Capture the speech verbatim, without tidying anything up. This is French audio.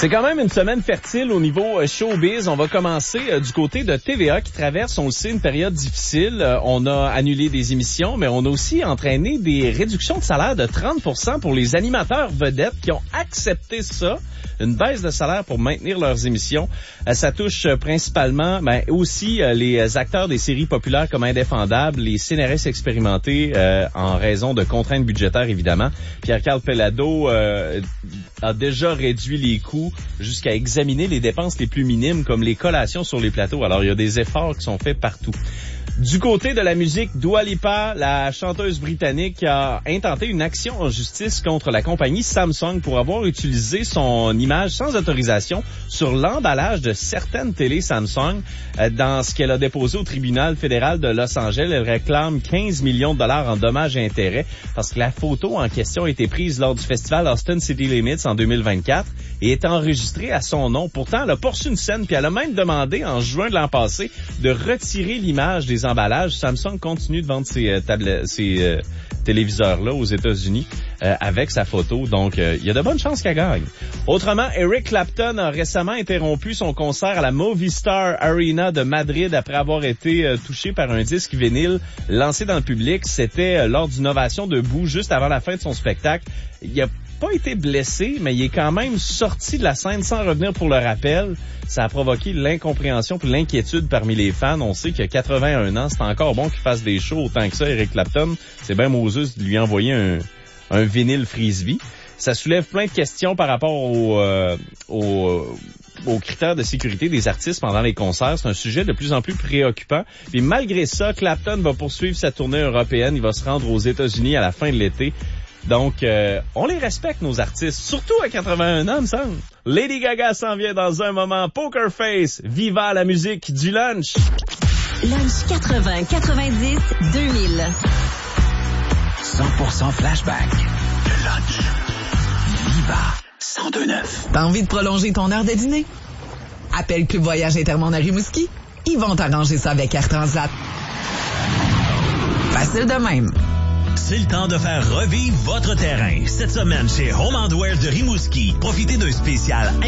C'est quand même une semaine fertile au niveau euh, showbiz. On va commencer euh, du côté de T V A qui traverse, on le sait, une période difficile. Euh, on a annulé des émissions, mais on a aussi entraîné des réductions de salaire de trente pour cent pour les animateurs vedettes qui ont accepté ça. Une baisse de salaire pour maintenir leurs émissions. Euh, ça touche euh, principalement ben, aussi euh, les acteurs des séries populaires comme Indéfendables, les scénaristes expérimentés euh, en raison de contraintes budgétaires, évidemment. Pierre-Carl Pellado euh, a déjà réduit les coûts jusqu'à examiner les dépenses les plus minimes, comme les collations sur les plateaux. Alors, il y a des efforts qui sont faits partout. Du côté de la musique, Dua Lipa, la chanteuse britannique, a intenté une action en justice contre la compagnie Samsung pour avoir utilisé son image sans autorisation sur l'emballage de certaines télés Samsung. Dans ce qu'elle a déposé au tribunal fédéral de Los Angeles, elle réclame quinze millions de dollars en dommages et intérêts parce que la photo en question a été prise lors du festival Austin City Limits en deux mille vingt-quatre et est enregistrée à son nom. Pourtant, elle a poursuivi une scène puis elle a même demandé en juin de l'an passé de retirer l'image des emballages. Samsung continue de vendre ses, euh, tablettes, ses euh, téléviseurs-là aux États-Unis euh, avec sa photo. Donc, il euh, y a de bonnes chances qu'elle gagne. Autrement, Eric Clapton a récemment interrompu son concert à la Movistar Arena de Madrid après avoir été euh, touché par un disque vinyle lancé dans le public. C'était euh, lors d'une ovation debout juste avant la fin de son spectacle. Il a pas été blessé, mais il est quand même sorti de la scène sans revenir pour le rappel. Ça a provoqué l'incompréhension et l'inquiétude parmi les fans. On sait qu'il a quatre-vingt-un ans, c'est encore bon qu'il fasse des shows autant que ça, Eric Clapton. C'est bien Moses de lui envoyer un, un vinyle frisbee. Ça soulève plein de questions par rapport au, euh, au, aux critères de sécurité des artistes pendant les concerts. C'est un sujet de plus en plus préoccupant. Puis malgré ça, Clapton va poursuivre sa tournée européenne. Il va se rendre aux États-Unis à la fin de l'été. Donc, euh, on les respecte, nos artistes, surtout à quatre-vingt-un ans, me semble. Lady Gaga s'en vient dans un moment. Poker Face, viva la musique du lunch. Lunch quatre-vingts, quatre-vingt-dix, deux mille. cent pour cent flashback. Le lunch. Viva cent deux neuf. T'as envie de prolonger ton heure de dîner? Appelle Club Voyage Intermont à Rimouski. Ils vont t'arranger ça avec Air Transat. Facile de même. C'est le temps de faire revivre votre terrain. Cette semaine, chez Home and Wear de Rimouski, profitez d'un spécial